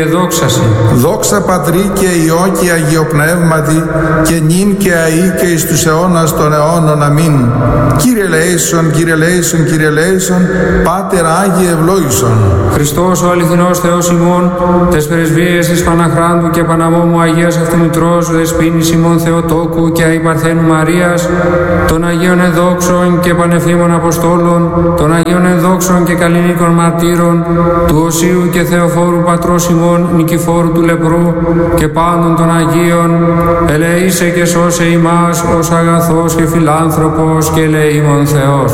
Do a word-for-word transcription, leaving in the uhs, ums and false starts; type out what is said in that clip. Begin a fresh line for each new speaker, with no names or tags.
Δόξαση.
Δόξα Πατρί και Υιό και Αγίο Πνεύματι, και νυν και αεί και εις τους αιώνας των αιώνων. Αμήν. Κύριε ελέησον, Κύριε ελέησον, Κύριε ελέησον, Πάτερ Άγιε ευλόγησον.
Χριστός ο αληθινός Θεός ημών, τες πρεσβείες της Παναχράντου και Παναμόμου Αγίας Αυτομητρός, δεσποίνης ημών Θεοτόκου και αϊπαρθένου Μαρίας, των Αγίων ενδόξων και πανεφήμων Αποστόλων, των Αγίων ενδόξων και καλλινίκων μαρτύρων, του Οσίου και Θεοφόρου Πατρός ημών Νικηφόρου του Λεπρού και πάντων των Αγίων, ελεήσε και σώσε ημάς ως αγαθός και φιλάνθρωπος και ελεήμων Θεός.